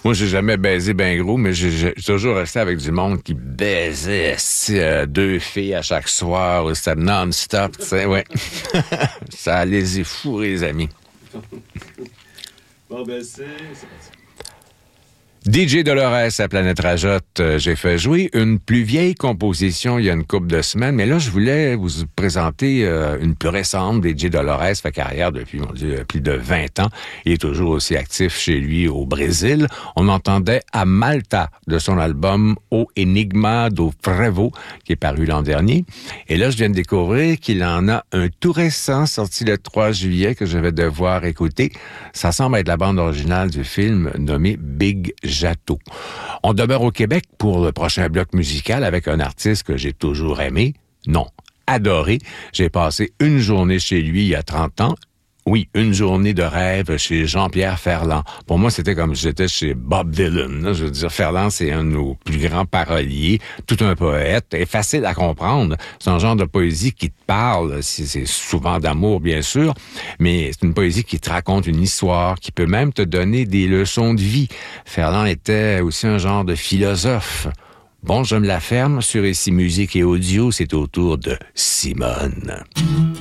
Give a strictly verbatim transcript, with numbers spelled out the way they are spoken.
Moi, j'ai jamais baisé ben gros, mais j'ai, j'ai toujours resté avec du monde qui baisait si, euh, deux filles à chaque soir. C'était non-stop, tu sais, ouais. Ça les est fous, les amis. Bon, ben, c'est... c'est parti. D J Dolores à Planète Rajotte, euh, j'ai fait jouer une plus vieille composition il y a une couple de semaines, mais là, je voulais vous présenter euh, une plus récente. D J Dolores fait carrière depuis, mon Dieu, plus de vingt ans. Il est toujours aussi actif chez lui au Brésil. On entendait à Malta de son album O Enigma do Frevo, qui est paru l'an dernier. Et là, je viens de découvrir qu'il en a un tout récent, sorti le trois juillet, que je vais devoir écouter. Ça semble être la bande originale du film nommé Big Jato. On demeure au Québec pour le prochain bloc musical avec un artiste que j'ai toujours aimé. Non, adoré. J'ai passé une journée chez lui il y a trente ans. Oui, une journée de rêve chez Jean-Pierre Ferland. Pour moi, c'était comme si j'étais chez Bob Dylan. Je veux dire, Ferland, c'est un de nos plus grands paroliers, tout un poète, et facile à comprendre. C'est un genre de poésie qui te parle, c'est souvent d'amour, bien sûr, mais c'est une poésie qui te raconte une histoire, qui peut même te donner des leçons de vie. Ferland était aussi un genre de philosophe. Bon, je me la ferme sur Ici Musique et Audio, c'est au tour de Simone.